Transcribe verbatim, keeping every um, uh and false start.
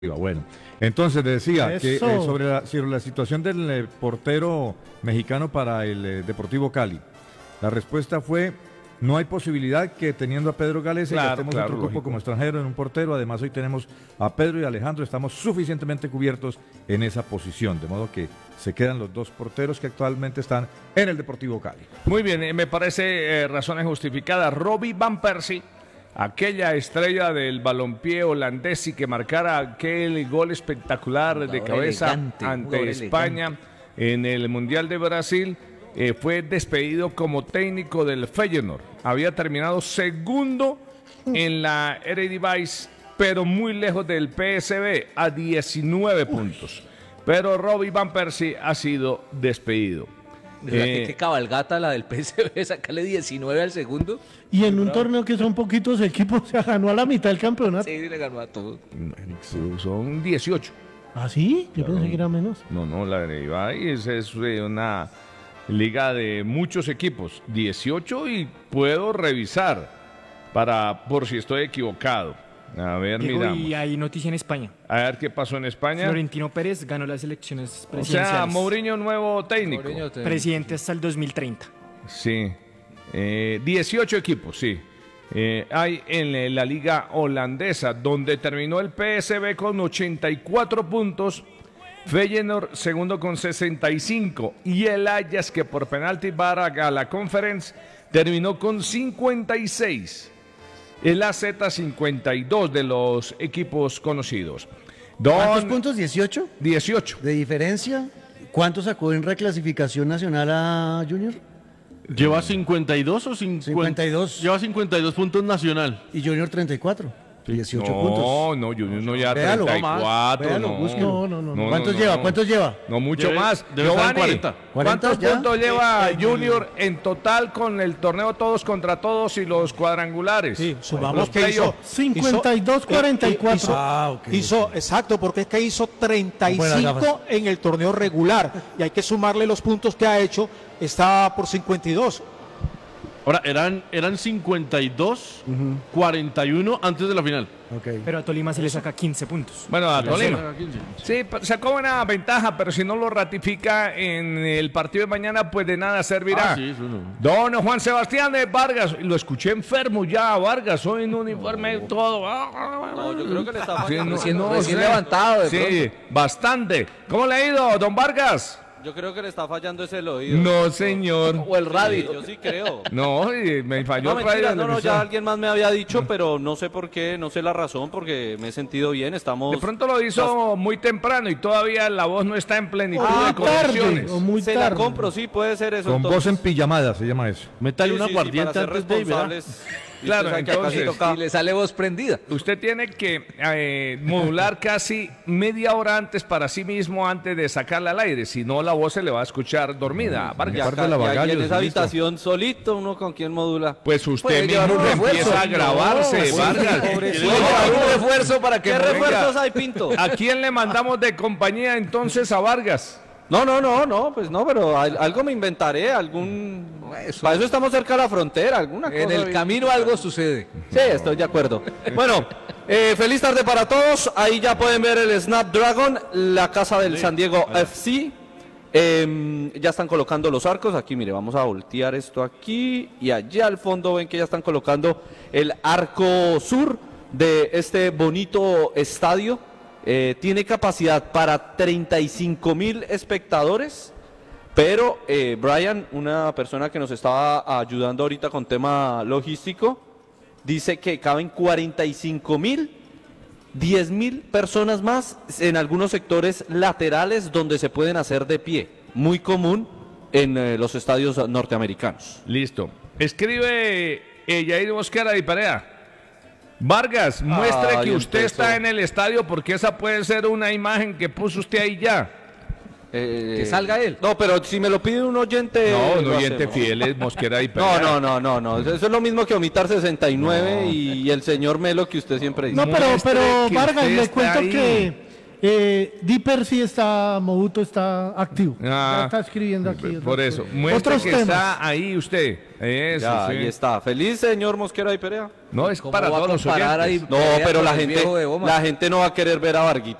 Bueno, entonces decía Eso. que eh, sobre, la, sobre la situación del eh, portero mexicano para el eh, Deportivo Cali, la respuesta fue: no hay posibilidad que teniendo a Pedro Galese Claro, gastemos claro, otro lógico. cupo como extranjero en un portero. Además, hoy tenemos a Pedro y a Alejandro, estamos suficientemente cubiertos en esa posición, de modo que se quedan los dos porteros que actualmente están en el Deportivo Cali. Muy bien, eh, me parece eh, razones justificadas. Robbie Van Persie, aquella estrella del balompié holandés y que marcara aquel gol espectacular de Jugador cabeza elegante, ante jugador España elegante. en el Mundial de Brasil, eh, fue despedido como técnico del Feyenoord. Había terminado segundo en la Eredivisie, pero muy lejos del P S V, a diecinueve puntos. Pero Robbie Van Persie ha sido despedido. ¿Verdad Eh, que qué cabalgata la del P S V, sacarle diecinueve al segundo? Y en un torneo que son poquitos equipos, se ganó a la mitad del campeonato. Sí, le ganó a todos. Son dieciocho. ¿Ah, sí? Yo pensé que era menos. No, no, la Eredivisie es, es eh, una liga de muchos equipos, dieciocho, y puedo revisar para por si estoy equivocado. A ver, Diego, miramos. y hay noticia en España. A ver qué pasó en España. Florentino Pérez ganó las elecciones O presidenciales. sea, Mourinho nuevo técnico. Mourinho te- Presidente hasta el dos mil treinta. Sí. Eh, dieciocho equipos, sí. Eh, hay en eh, la liga holandesa, donde terminó el P S V con ochenta y cuatro puntos, Feyenoord segundo con sesenta y cinco, y el Ajax, que por penalti va a la Conference, terminó con cincuenta y seis. El A Z cincuenta y dos de los equipos conocidos. Don ¿Cuántos puntos? ¿dieciocho? dieciocho. ¿De diferencia? ¿Cuánto sacó en reclasificación nacional a Junior? ¿Lleva cincuenta y dos o cincuenta? cincuenta y dos. Lleva cincuenta y dos puntos nacional. Y Junior treinta y cuatro. dieciocho No, puntos. no, Junior no ya Véalo, treinta y cuatro. véalo, no. búsquelo. No, no, no. ¿Cuántos no, lleva? no. ¿Cuántos lleva? No mucho Debe- más. debe estar en Giovanni, cuarenta. ¿cuántos ¿cuarenta ya? puntos lleva Junior en total con el torneo todos contra todos y los cuadrangulares? Sí, sumamos Los que playoff. hizo cincuenta y dos cuarenta y cuatro. Hizo, Ah, ok, hizo- ok. exacto, porque es que hizo treinta y Buenas cinco gafas. en el torneo regular y hay que sumarle los puntos que ha hecho, está por cincuenta y dos. Ahora, eran, eran cincuenta y dos, cuarenta y uno antes de la final. Ok. Pero a Tolima se le saca quince puntos. Bueno, a Tolima. quince. Sí, pa- sacó buena ventaja, pero si no lo ratifica en el partido de mañana, pues de nada servirá. Ah, sí, eso no. Don Juan Sebastián de Vargas, lo escuché enfermo ya, Vargas, hoy en uniforme todo. No, yo creo que le está Sí, fallando. no, Recién- no recién sé. levantado de Sí, pronto. bastante. ¿Cómo le ha ido, don Vargas? Yo creo que le está fallando ese el oído. No, señor. O el radio. Yo sí creo. No, y me falló No, el mentira, radio. no, no, de ya alguien más me había dicho, pero no sé por qué, no sé la razón, porque me he sentido bien, estamos... De pronto lo hizo muy temprano y todavía la voz no está en plenitud Ah, de condiciones. tarde, o muy Se tarde. la compro, sí, puede ser eso. Con entonces. voz en pijamada se llama eso. Métale Sí, una sí, sí, aguardiente para ser antes de ir, ¿verdad? responsables. Y Claro, usted sabe que acá sí entonces, toca- Y le sale voz prendida. Usted tiene que eh, modular casi media hora antes para sí mismo antes de sacarla al aire, si no la voz se le va a escuchar dormida. Y Vargas. Aparte acá- de la y ahí Bagallos, en esa listo. habitación solito, uno con quien modula. Pues usted Puede llevar mismo un refuerzo. empieza a grabarse, No, Vargas. pobrecito. Puede llevar un refuerzo para que ¿Qué no venga. refuerzos hay, Pinto? ¿A quién le mandamos de compañía entonces a Vargas? No, no, no, no, pues no, pero al- algo me inventaré, algún... Para eso estamos cerca de la frontera, alguna cosa. En el bien. camino algo sucede. Sí, estoy de acuerdo. Bueno, eh, feliz tarde para todos. Ahí ya pueden ver el Snapdragon, la casa del San Diego F C. Eh, ya están colocando los arcos. Aquí, mire, vamos a voltear esto aquí. Y allá al fondo ven que ya están colocando el arco sur de este bonito estadio. Eh, tiene capacidad para treinta y cinco mil espectadores. Pero, eh, Brian, una persona que nos estaba ayudando ahorita con tema logístico, dice que caben cuarenta y cinco mil, diez mil personas más en algunos sectores laterales donde se pueden hacer de pie. Muy común en eh, los estadios norteamericanos. Listo. Escribe eh, Yair Mosquera de Parea. Vargas, muestre Ay, que usted empezó. está en el estadio porque esa puede ser una imagen que puso usted ahí ya. Eh, Que salga él. No, pero si me lo pide un oyente... No, un lo oyente hacemos. fiel es Mosquera y No, Perea. no, no, no, no. Eso es lo mismo que omitar sesenta y nueve y el señor Melo que usted siempre dice. No, pero, Muestre pero que Vargas, usted le está cuento ahí. que Eh, Dipper sí está, Mobuto está activo. Ah, ya está escribiendo aquí. Por otras eso, cosas. muestra Otros que temas. está ahí usted. Eso, Ya, sí. ahí está. Feliz señor Mosquera y Perea. No, es ¿Cómo para va a todos los comparar oyentes. ahí No, Perea pero con la el gente, viejo de Bomas? la gente no va a querer ver a Varguita